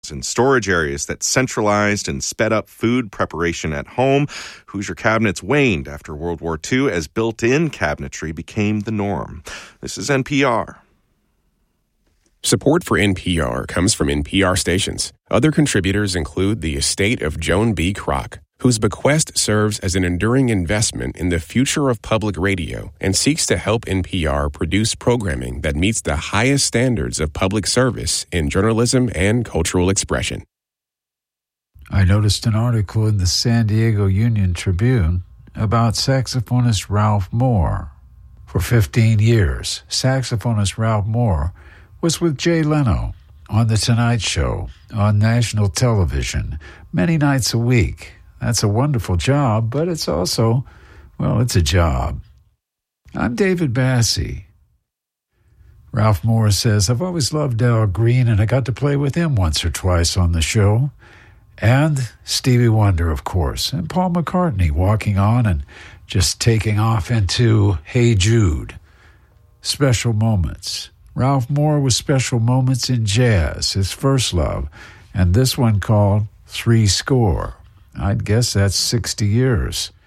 and storage areas that centralized and sped up food preparation at home. Hoosier cabinets waned after World War II as built-in cabinetry became the norm. This is NPR. Support for NPR comes from NPR stations. Other contributors include the estate of Joan B. Kroc, whose bequest serves as an enduring investment in the future of public radio and seeks to help NPR produce programming that meets the highest standards of public service in journalism and cultural expression. I noticed an article in the San Diego Union-Tribune about saxophonist Ralph Moore. For 15 years, saxophonist Ralph Moore was with Jay Leno on The Tonight Show on national television many nights a week. That's a wonderful job, but it's also, it's a job. I'm David Bassey. Ralph Moore says, I've always loved Al Green, and I got to play with him once or twice on the show. And Stevie Wonder, of course, and Paul McCartney walking on and just taking off into Hey Jude. Special moments. Ralph Moore was special moments in jazz, his first love, and this one called Three Score. I'd guess that's 60 years.